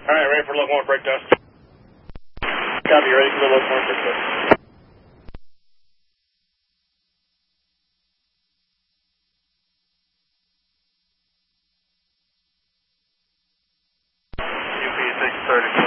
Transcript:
Alright, ready for locomotive brake test. Copy, ready for the locomotive brake test. UP 630.